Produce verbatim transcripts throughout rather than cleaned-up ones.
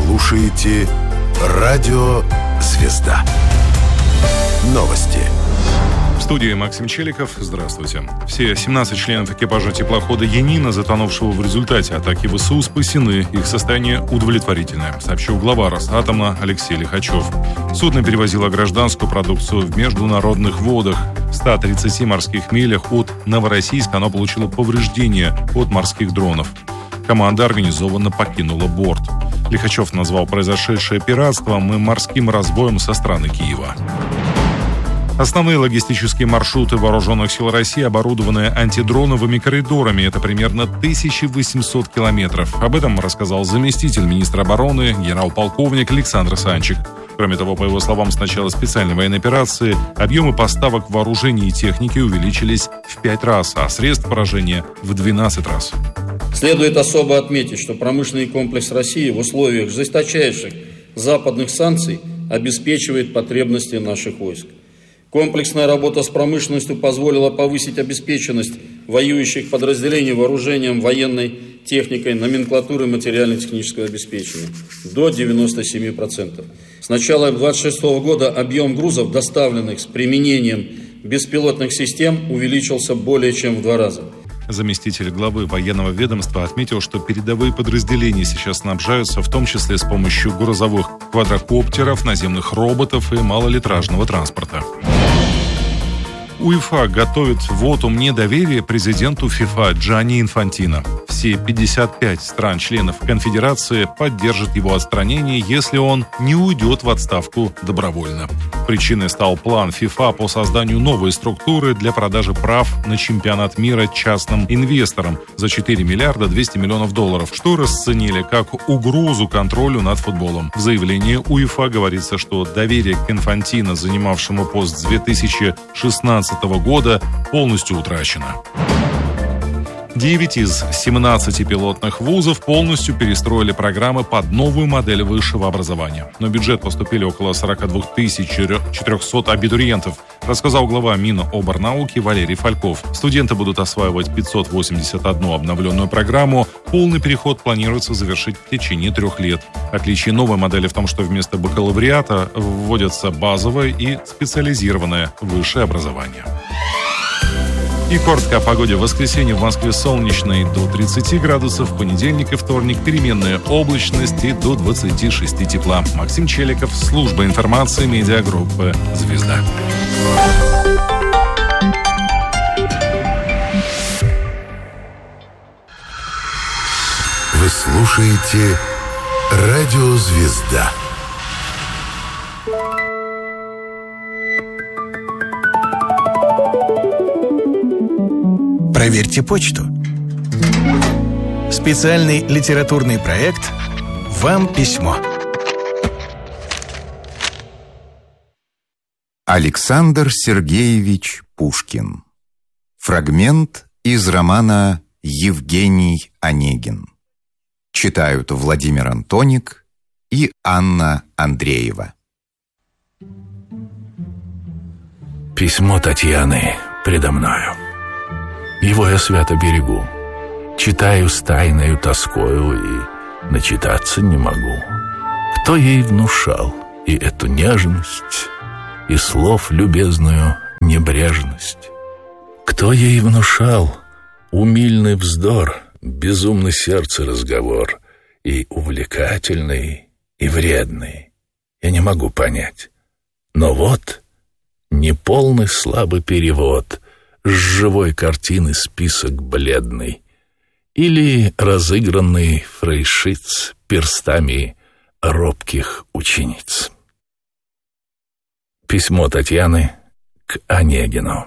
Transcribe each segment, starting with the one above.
слушаете «Радио Звезда». Новости. В студии Максим Челиков. Здравствуйте. Все семнадцать членов экипажа теплохода «Янина», затонувшего в результате атаки ВСУ, спасены. Их состояние удовлетворительное, сообщил глава Росатома Алексей Лихачев. Судно перевозило гражданскую продукцию в международных водах. В ста тридцати морских милях от Новороссийска оно получило повреждения от морских дронов. Команда организованно покинула борт. Лихачев назвал произошедшее пиратством и морским разбоем со стороны Киева. Основные логистические маршруты вооруженных сил России оборудованы антидроновыми коридорами. Это примерно тысяча восемьсот километров. Об этом рассказал заместитель министра обороны генерал-полковник Александр Санчик. Кроме того, по его словам, с начала специальной военной операции объемы поставок вооружений и техники увеличились в пять раз, а средств поражения в двенадцать раз. Следует особо отметить, что промышленный комплекс России в условиях жесточайших западных санкций обеспечивает потребности наших войск. Комплексная работа с промышленностью позволила повысить обеспеченность воюющих подразделений вооружением, военной техникой, номенклатурой материально-технического обеспечения до девяноста семи процентов. С начала две тысячи двадцать шестого года объем грузов, доставленных с применением беспилотных систем, увеличился более чем в два раза. Заместитель главы военного ведомства отметил, что передовые подразделения сейчас снабжаются в том числе с помощью грузовых квадрокоптеров, наземных роботов и малолитражного транспорта. УЕФА готовит вотум недоверия президенту ФИФА Джанни Инфантино. Все пятьдесят пять стран-членов конфедерации поддержат его отстранение, если он не уйдет в отставку добровольно. Причиной стал план ФИФА по созданию новой структуры для продажи прав на чемпионат мира частным инвесторам за четыре миллиарда двести миллионов долларов, что расценили как угрозу контролю над футболом. В заявлении УЕФА говорится, что доверие к Инфантино, занимавшему пост с две тысячи шестнадцатого года, полностью утрачено. девять из семнадцати пилотных вузов полностью перестроили программы под новую модель высшего образования. На бюджет поступили около сорок две тысячи четыреста абитуриентов, рассказал глава Миноборнауки Валерий Фальков. Студенты будут осваивать пятьсот восемьдесят одну обновленную программу. Полный переход планируется завершить в течение трех лет. Отличие новой модели в том, что вместо бакалавриата вводятся базовое и специализированное высшее образование. И коротко о погоде. В воскресенье в Москве солнечно и до тридцати градусов. В понедельник и вторник переменная облачность и до двадцати шести тепла. Максим Челиков, служба информации медиагруппы «Звезда». Вы слушаете «Радио Звезда». Проверьте почту. Специальный литературный проект «Вам письмо». Александр Сергеевич Пушкин. Фрагмент из романа «Евгений Онегин». Читают Владимир Антоник и Анна Андреева. Письмо Татьяны предо мною. Его я свято берегу, читаю с тайною тоскою и начитаться не могу. Кто ей внушал и эту нежность, и слов любезную небрежность? Кто ей внушал умильный вздор, безумный сердце разговор, и увлекательный, и вредный? Я не могу понять. Но вот неполный слабый перевод с живой картины список бледный или разыгранный фрейшиц перстами робких учениц. Письмо Татьяны к Онегину.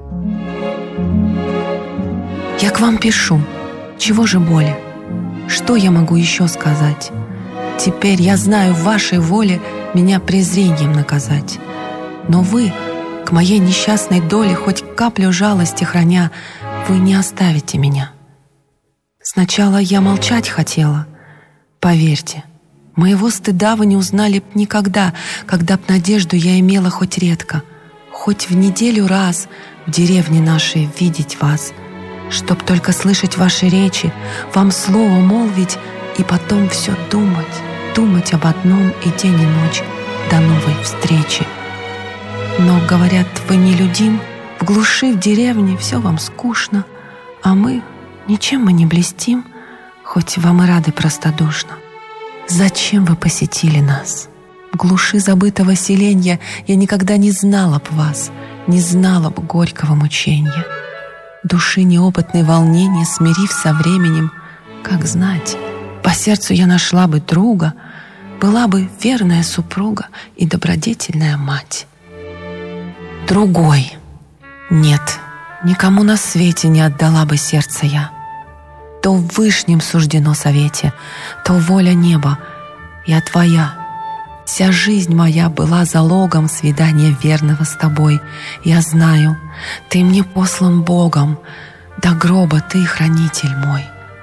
Я к вам пишу. Чего же боли? Что я могу еще сказать? Теперь я знаю, в вашей воле меня презрением наказать. Но вы, к моей несчастной доле, хоть каплю жалости храня, вы не оставите меня. Сначала я молчать хотела. Поверьте, моего стыда вы не узнали б никогда, когда б надежду я имела хоть редко, хоть в неделю раз в деревне нашей видеть вас, чтоб только слышать ваши речи, вам слово молвить и потом все думать, думать об одном и день и ночь до новой встречи. Но, говорят, вы нелюдим, в глуши, в деревне все вам скучно, а мы, ничем мы не блестим, хоть вам и рады простодушно. Зачем вы посетили нас? В глуши забытого селенья я никогда не знала б вас, не знала б горького мучения. Души неопытной волнения, смирив со временем, как знать, по сердцу я нашла бы друга, была бы верная супруга и добродетельная мать. Другой. Нет, никому на свете не отдала бы сердце я. То в вышнем суждено совете, то воля неба, я твоя. Вся жизнь моя была залогом свидания верного с тобой. Я знаю, ты мне послан Богом, до гроба ты хранитель мой.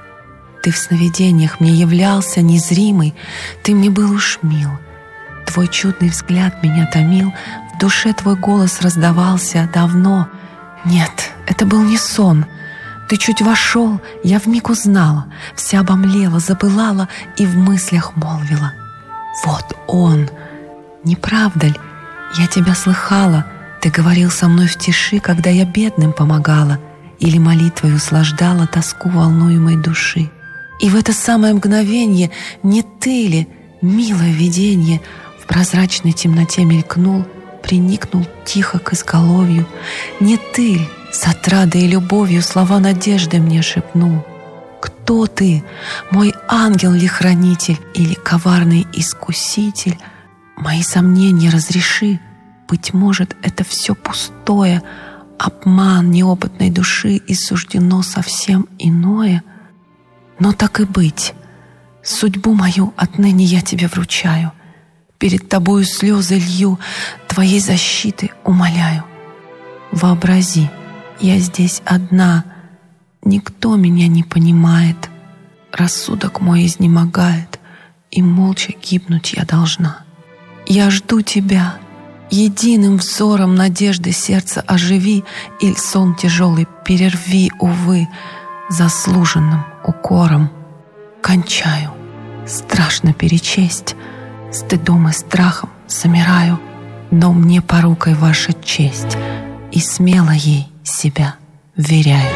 Ты в сновидениях мне являлся незримый, ты мне был уж мил. Твой чудный взгляд меня томил, в душе твой голос раздавался давно. Нет, это был не сон. Ты чуть вошел, я вмиг узнала, вся обомлела, запылала и в мыслях молвила: вот он! Не правда ли? Я тебя слыхала, ты говорил со мной в тиши, когда я бедным помогала или молитвой услаждала тоску волнуемой души. И в это самое мгновенье не ты ли, милое виденье, в прозрачной темноте мелькнул, приникнул тихо к изголовью? Не ты ли с отрадой и любовью слова надежды мне шепнул? Кто ты, мой ангел ли хранитель или коварный искуситель? Мои сомнения разреши, быть может, это все пустое, обман неопытной души и суждено совсем иное. Но так и быть, судьбу мою отныне я тебе вручаю, перед тобою слезы лью, твоей защиты умоляю. Вообрази, я здесь одна, никто меня не понимает, рассудок мой изнемогает, и молча гибнуть я должна. Я жду тебя, единым взором надежды сердца оживи, иль сон тяжелый перерви, увы, заслуженным укором. Кончаю, страшно перечесть, стыдом и страхом замираю, но мне порукой ваша честь, и смело ей себя вверяю.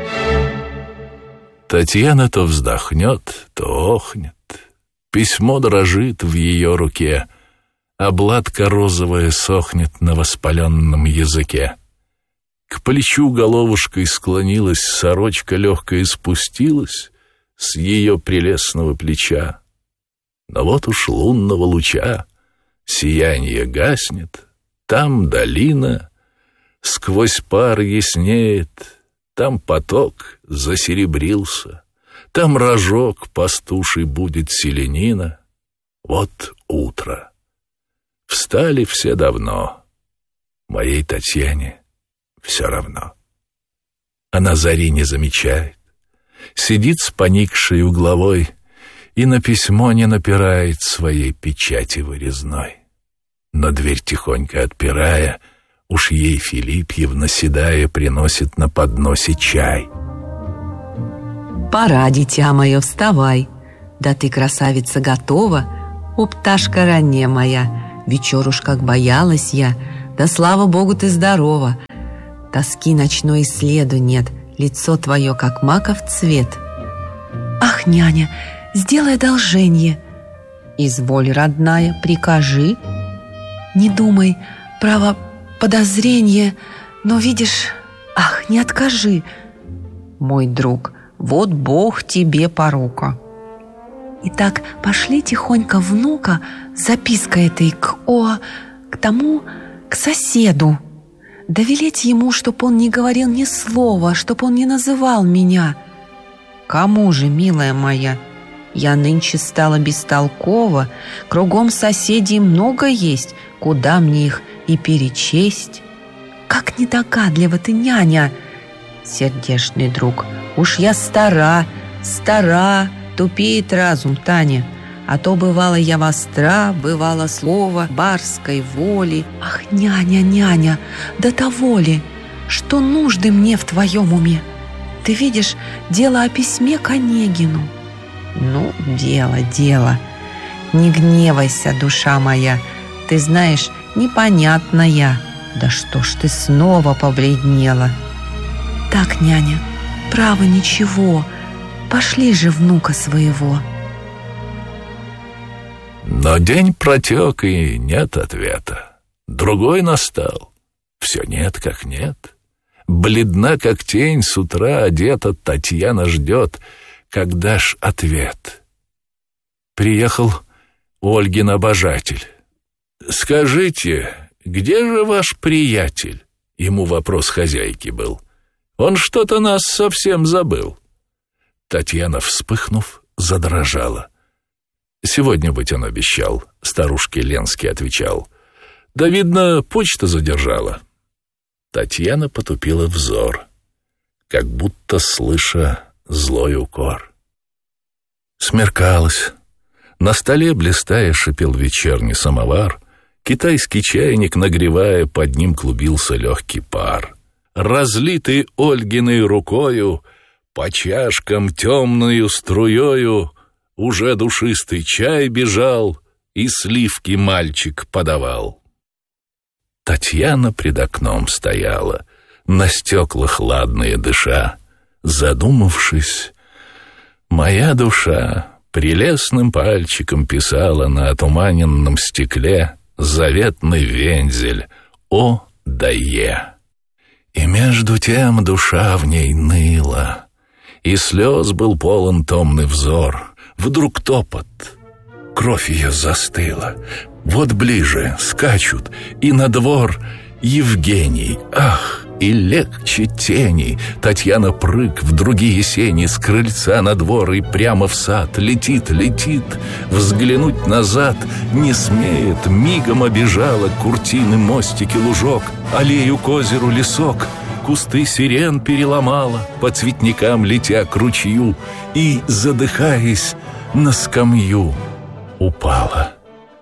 Татьяна то вздохнет, то охнет. Письмо дрожит в ее руке, обладка розовая сохнет на воспаленном языке. К плечу головушкой склонилась, сорочка легкая спустилась с ее прелестного плеча. Но вот уж лунного луча сияние гаснет, там долина сквозь пар яснеет, там поток засеребрился, там рожок пастуший будет селянина. Вот утро. Встали все давно, моей Татьяне все равно. Она зари не замечает, сидит с поникшей угловой и на письмо не напирает своей печати вырезной. Но дверь тихонько отпирая, уж ей Филипьевна седая приносит на подносе чай. Пора, дитя мое, вставай. Да ты, красавица, готова? О, пташка ранняя моя, вечер уж как боялась я, да слава богу ты здорова. Тоски ночной и следу нет, лицо твое, как маков цвет. Ах, няня, сделай одолжение. Изволь, родная, прикажи. Не думай, право, подозрение, но видишь, ах, не откажи. Мой друг, вот Бог тебе порука. Итак, пошли тихонько внука с запиской этой к о, к тому, к соседу. Да велеть ему, чтоб он не говорил ни слова, чтоб он не называл меня. Кому же, милая моя? Я нынче стала бестолкова, кругом соседей много есть, куда мне их и перечесть? Как недогадлива ты, няня! Сердечный друг, уж я стара, стара, тупеет разум, Таня. А то бывало я востра, бывало слово барской воли. Ах, няня, няня, до того ли, что нужды мне в твоем уме? Ты видишь, дело о письме к Онегину. Ну, дело, дело. Не гневайся, душа моя, ты знаешь, непонятная. Да что ж ты снова побледнела? Так, няня, право ничего, пошли же внука своего. Но день протек, и нет ответа. Другой настал. Все нет как нет. Бледна, как тень, с утра одета, Татьяна ждет, когда ж ответ. Приехал Ольгин обожатель. «Скажите, где же ваш приятель?» Ему вопрос хозяйки был. «Он что-то нас совсем забыл». Татьяна, вспыхнув, задрожала. «Сегодня быть он обещал», — старушке Ленский отвечал. «Да, видно, почта задержала». Татьяна потупила взор, как будто слыша злой укор. Смеркалось. На столе, блистая, шипел вечерний самовар. Китайский чайник, нагревая, под ним клубился легкий пар. Разлитый Ольгиной рукою, по чашкам темною струёю, уже душистый чай бежал, и сливки мальчик подавал. Татьяна пред окном стояла, на стеклах ладные дыша. Задумавшись, моя душа прелестным пальчиком писала на отуманенном стекле заветный вензель «О да Е». И между тем душа в ней ныла, и слез был полон томный взор. Вдруг топот, кровь ее застыла. Вот ближе скачут, и на двор Евгений, ах, и легче тени. Татьяна прыг в другие сени, с крыльца на двор и прямо в сад. Летит, летит, взглянуть назад не смеет. Мигом обежала куртины, мостики, лужок, аллею к озеру, лесок. Кусты сирен переломала, по цветникам летя к ручью, и, задыхаясь, на скамью упала.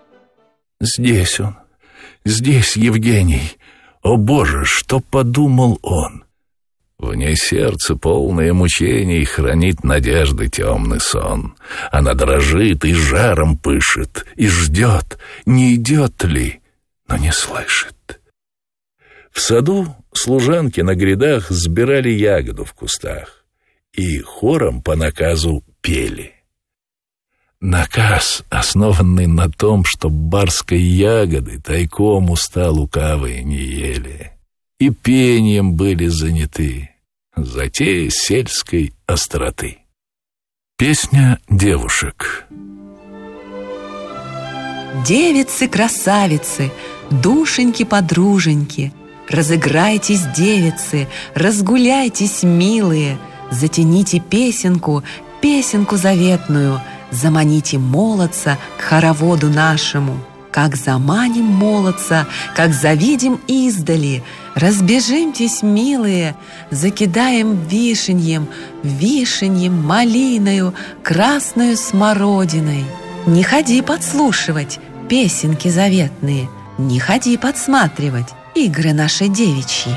Здесь он, здесь Евгений. О, Боже, что подумал он? В ней сердце, полное мучений, хранит надежды темный сон. Она дрожит и жаром пышет, и ждет, не идет ли, но не слышит. В саду служанки на грядах сбирали ягоду в кустах и хором по наказу пели. Наказ, основанный на том, что барской ягоды тайком уста лукавые не ели, и пением были заняты, затея сельской остроты. Песня девушек. Девицы-красавицы, душеньки-подруженьки, разыграйтесь, девицы, разгуляйтесь, милые, затяните песенку, песенку заветную, заманите молодца к хороводу нашему. Как заманим молодца, как завидим издали, разбежимтесь, милые, закидаем вишеньем, вишеньем, малиною, красною смородиной. Не ходи подслушивать песенки заветные, не ходи подсматривать игры наши девичьи.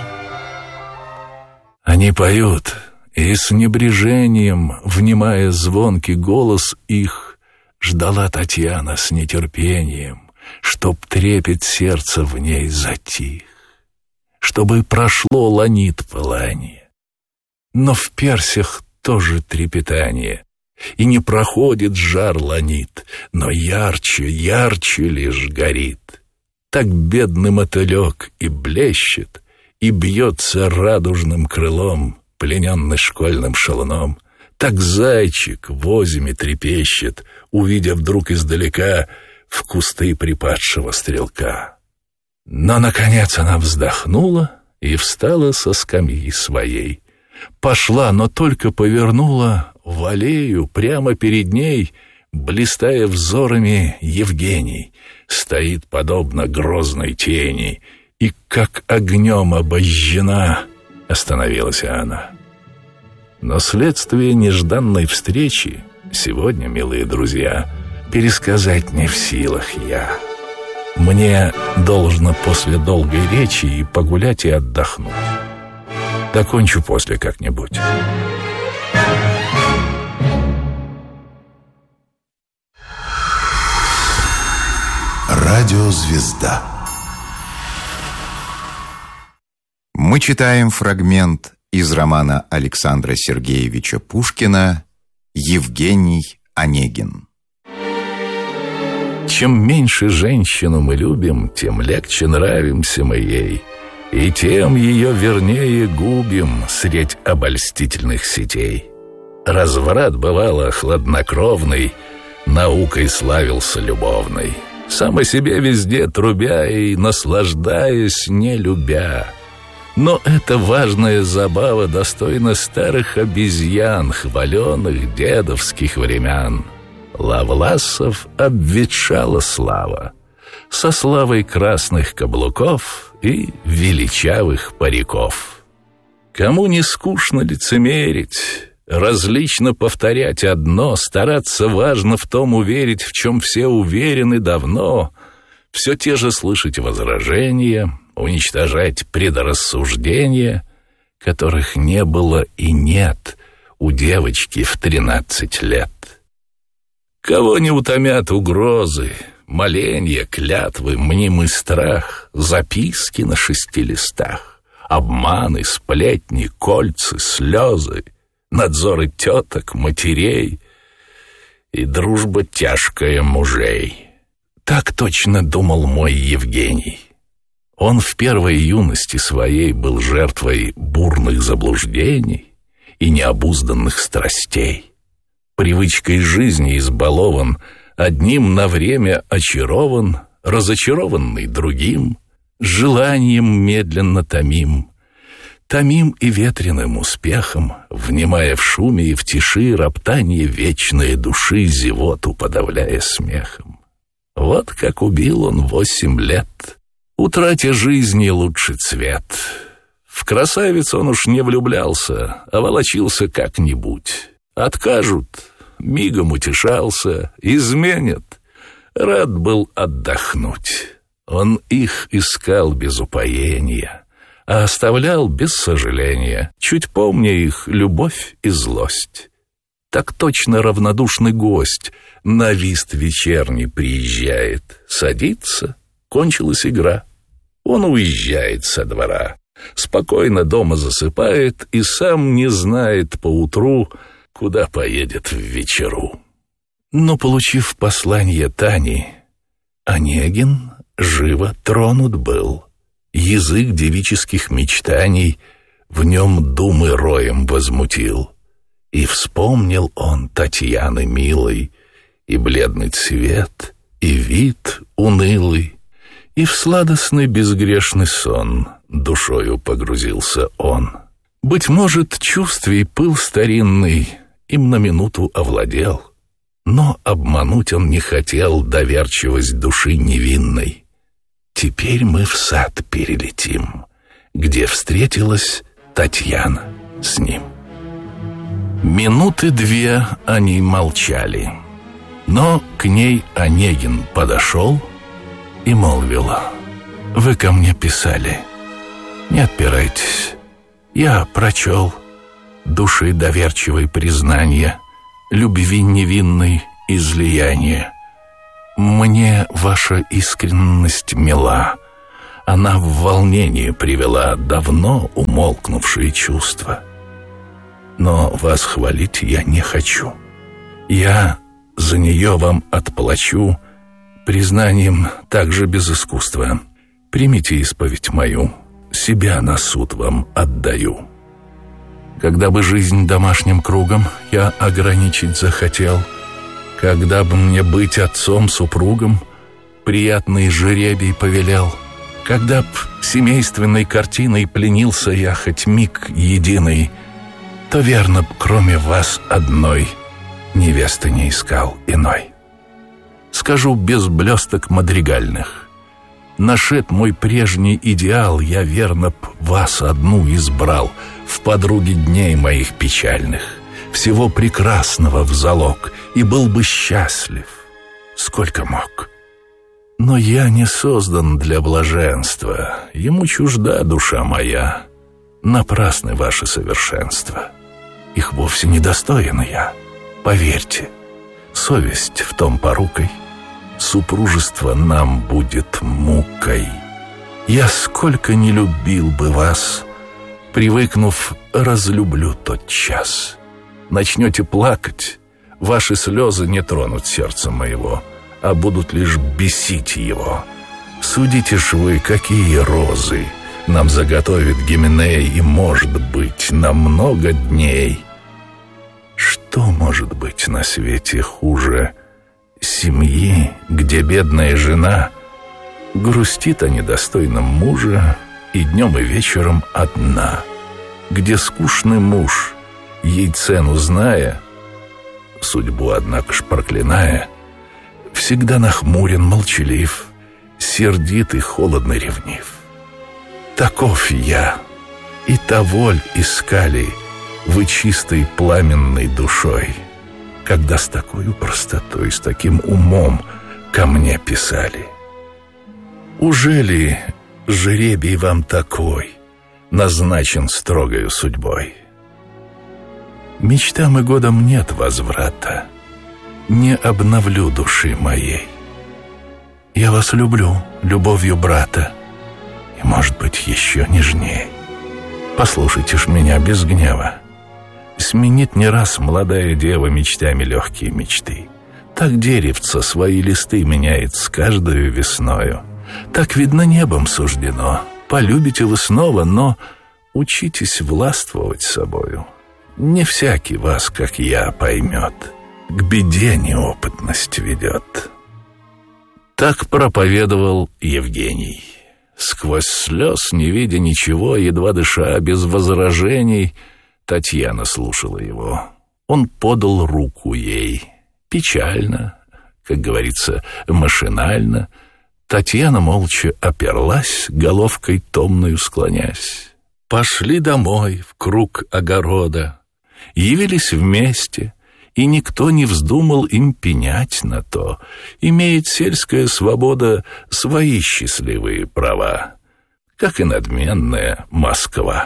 Они поют, и с небрежением, внимая звонкий голос их, ждала Татьяна с нетерпением, чтоб трепет сердца в ней затих, чтобы прошло ланит пылание. Но в персях тоже трепетание, и не проходит жар ланит, но ярче, ярче лишь горит. Так бедный мотылек и блещет, и бьется радужным крылом, плененный школьным шалуном. Так зайчик в озиме трепещет, увидя вдруг издалека в кусты припадшего стрелка. Но, наконец, она вздохнула и встала со скамьи своей. Пошла, но только повернула в аллею, прямо перед ней, блистая взорами, Евгений. Стоит подобно грозной тени, и как огнем обожжена остановилась она. Но следствие нежданной встречи сегодня, милые друзья, пересказать не в силах я. Мне должно после долгой речи и погулять, и отдохнуть. Докончу после как-нибудь. Радиозвезда. Мы читаем фрагмент из романа Александра Сергеевича Пушкина «Евгений Онегин». Чем меньше женщину мы любим, тем легче нравимся мы ей, и тем ее вернее губим средь обольстительных сетей. Разврат, бывало, хладнокровный, наукой славился любовной, сам о себе везде трубя и наслаждаясь не любя. Но эта важная забава достойна старых обезьян, хваленых дедовских времен. Лавласов обветшала слава, со славой красных каблуков и величавых париков. Кому не скучно лицемерить, различно повторять одно, стараться важно в том уверить, в чем все уверены давно, все те же слышать возражения, уничтожать предрассуждения, которых не было и нет у девочки в тринадцать лет. Кого не утомят угрозы, моленья, клятвы, мнимый страх, записки на шести листах, обманы, сплетни, кольцы, слезы, надзоры теток, матерей и дружба тяжкая мужей. Так точно думал мой Евгений. Он в первой юности своей был жертвой бурных заблуждений и необузданных страстей. Привычкой жизни избалован, одним на время очарован, разочарованный другим, желанием медленно томим, томим и ветреным успехом, внимая в шуме и в тиши роптание вечной души, зевоту подавляя смехом. Вот как убил он восемь лет, утратя жизни лучший цвет. В красавиц он уж не влюблялся, а волочился как-нибудь. Откажут, мигом утешался, изменят, рад был отдохнуть. Он их искал без упоения, а оставлял без сожаления, чуть помня их любовь и злость. Так точно равнодушный гость на вист вечерний приезжает, садится, кончилась игра. Он уезжает со двора, спокойно дома засыпает и сам не знает поутру, куда поедет в вечеру. Но, получив послание Тани, Онегин живо тронут был. Язык девических мечтаний в нем думы роем возмутил. И вспомнил он Татьяны милой, и бледный цвет, и вид унылый, и в сладостный безгрешный сон душою погрузился он. Быть может, чувствий пыл старинный им на минуту овладел, но обмануть он не хотел доверчивость души невинной. Теперь мы в сад перелетим, где встретилась Татьяна с ним. Минуты две они молчали, но к ней Онегин подошел и молвил: «Вы ко мне писали, не отпирайтесь, я прочел души доверчивой признания, любви невинной излияния. Мне ваша искренность мила, она в волнение привела давно умолкнувшие чувства. Но вас хвалить я не хочу. Я за нее вам отплачу признанием также без искусства. Примите исповедь мою, себя на суд вам отдаю. Когда бы жизнь домашним кругом я ограничить захотел, когда бы мне быть отцом-супругом приятный жеребий повелел, когда б семейственной картиной пленился я хоть миг единый, то верно б, кроме вас одной, невесты не искал иной. Скажу без блесток мадригальных, нашед мой прежний идеал, я верно б вас одну избрал в подруги дней моих печальных, всего прекрасного в залог, и был бы счастлив, сколько мог. Но я не создан для блаженства, ему чужда душа моя, напрасны ваши совершенства. Их вовсе не достоин я, поверьте, совесть в том порукой, супружество нам будет мукой. Я сколько не любил бы вас, привыкнув, разлюблю тот час. Начнете плакать, ваши слезы не тронут сердца моего, а будут лишь бесить его. Судите ж вы, какие розы нам заготовит Гименей, и, может быть, на много дней. Что может быть на свете хуже семьи, где бедная жена грустит о недостойном муже и днем и вечером одна, где скучный муж, ей цену зная, судьбу, однако ж проклиная, всегда нахмурен, молчалив, сердит и холодно ревнив. Таков я, и того ль искали вы чистой пламенной душой, когда с такой простотой, с таким умом ко мне писали? Ужели жребий вам такой назначен строгою судьбой? Мечтам и годам нет возврата, не обновлю души моей. Я вас люблю любовью брата, и, может быть, еще нежней. Послушайте ж меня без гнева. Сменит не раз молодая дева мечтами легкие мечты. Так деревце свои листы меняет с каждою весною. Так, видно, небом суждено. Полюбите вы снова, но учитесь властвовать собою. Не всякий вас, как я, поймет. К беде неопытность ведет. Так проповедовал Евгений. Сквозь слез, не видя ничего, едва дыша, без возражений, Татьяна слушала его. Он подал руку ей. Печально, как говорится, машинально. Татьяна молча оперлась, головкой томною склонясь. Пошли домой в круг огорода, явились вместе, и никто не вздумал им пенять на то. Имеет сельская свобода свои счастливые права, как и надменная Москва.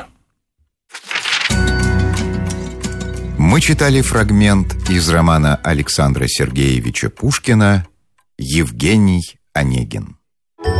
Мы читали фрагмент из романа Александра Сергеевича Пушкина «Евгений Онегин».